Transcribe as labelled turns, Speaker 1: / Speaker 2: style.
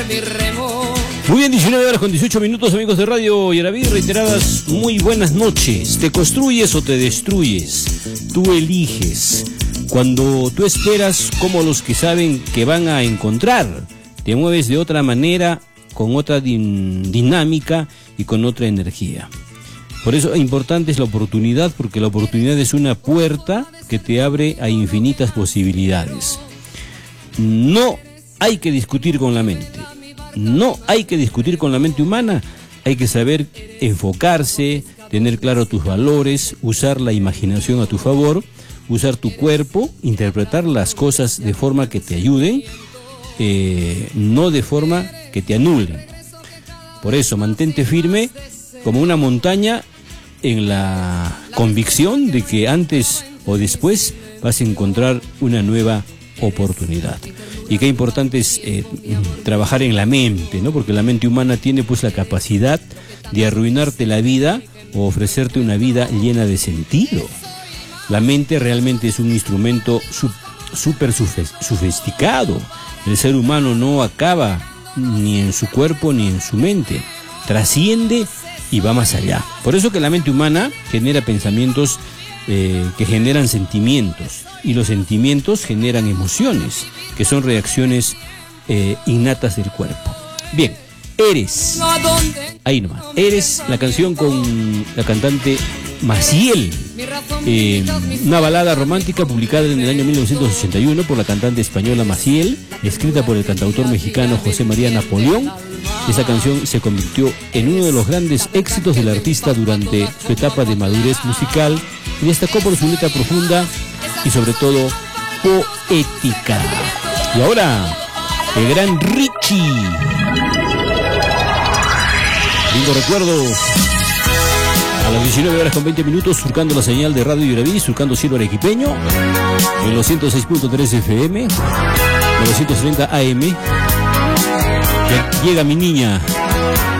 Speaker 1: Muy bien, 19 horas con 18 minutos, amigos de Radio Yaraví, reiteradas muy buenas noches. ¿Te construyes o te destruyes? Tú eliges. Cuando tú esperas como los que saben que van a encontrar, te mueves de otra manera, con otra dinámica y con otra energía. Por eso importante es la oportunidad, porque la oportunidad es una puerta que te abre a infinitas posibilidades. No hay que discutir con la mente. No hay que discutir con la mente humana, hay que saber enfocarse, tener claro tus valores, usar la imaginación a tu favor, usar tu cuerpo, interpretar las cosas de forma que te ayuden, no de forma que te anulen. Por eso, mantente firme como una montaña en la convicción de que antes o después vas a encontrar una nueva oportunidad. Y qué importante es trabajar en la mente, ¿no? Porque la mente humana tiene pues la capacidad de arruinarte la vida o ofrecerte una vida llena de sentido. La mente realmente es un instrumento súper sofisticado. El ser humano no acaba ni en su cuerpo ni en su mente. Trasciende y va más allá. Por eso que la mente humana genera pensamientos que generan sentimientos, y los sentimientos generan emociones, que son reacciones innatas del cuerpo. Bien, Eres. Ahí nomás. Eres, la canción con la cantante Maciel. Una balada romántica publicada en el año 1981 por la cantante española Maciel, escrita por el cantautor mexicano José María Napoleón. Esa canción se convirtió en uno de los grandes éxitos del artista durante su etapa de madurez musical y destacó por su letra profunda y sobre todo poética. Y ahora, el gran Richie. Lindo recuerdo. A las 19 horas con 20 minutos, surcando la señal de Radio Yaraví, surcando cielo arequipeño, en los 106.3 FM, 930 AM. Llega mi niña,